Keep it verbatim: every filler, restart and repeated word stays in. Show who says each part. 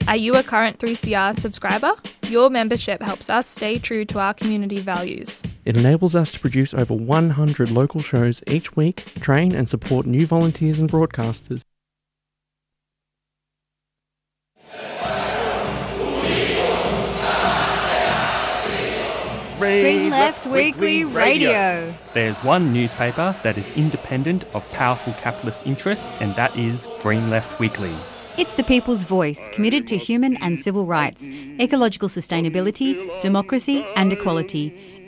Speaker 1: Are you a current three C R subscriber? Your membership helps us stay true to our community values.
Speaker 2: It enables us to produce over one hundred local shows each week, train and support new volunteers and broadcasters.
Speaker 3: Green Left Weekly Radio.
Speaker 4: There's one newspaper that is independent of powerful capitalist interests, and that is Green Left Weekly.
Speaker 3: It's the people's voice, committed to human and civil rights, ecological sustainability, democracy and equality.